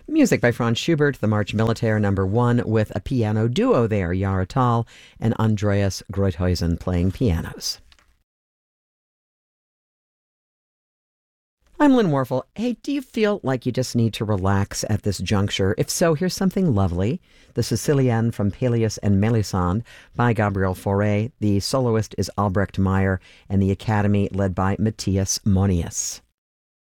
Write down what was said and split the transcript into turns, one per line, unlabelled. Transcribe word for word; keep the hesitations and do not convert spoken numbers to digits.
Music by Franz Schubert, the March Militaire number one, with a piano duo there, Yara Tal and Andreas Greuthuysen playing pianos. I'm Lynn Warfel. Hey, do you feel like you just need to relax at this juncture? If so, here's something lovely. The Sicilienne from Peleus and Melisande by Gabriel Fauré. The soloist is Albrecht Meyer, and the Academy led by Matthias Monius.